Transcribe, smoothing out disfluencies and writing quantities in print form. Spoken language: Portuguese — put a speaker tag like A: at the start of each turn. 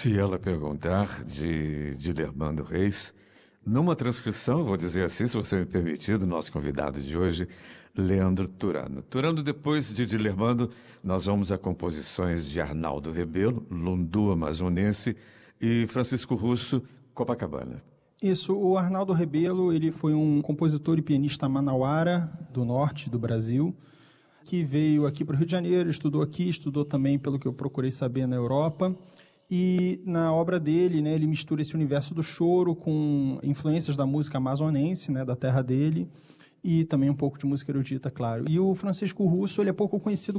A: Se ela perguntar, de Dilermando Reis, numa transcrição, vou dizer assim, se você me permitir, do nosso convidado de hoje, Leandro Turano. Turano, depois de Dilermando, nós vamos a composições de Arnaldo Rebelo, Lundu Amazonense, e Francisco Russo, Copacabana.
B: Isso, o Arnaldo Rebelo, ele foi um compositor e pianista manauara, do norte do Brasil, que veio aqui para o Rio de Janeiro, estudou também, pelo que eu procurei saber, na Europa. E na obra dele, né, ele mistura esse universo do choro com influências da música amazonense, né, da terra dele, e também um pouco de música erudita, claro. E o Francisco Russo, ele é pouco conhecido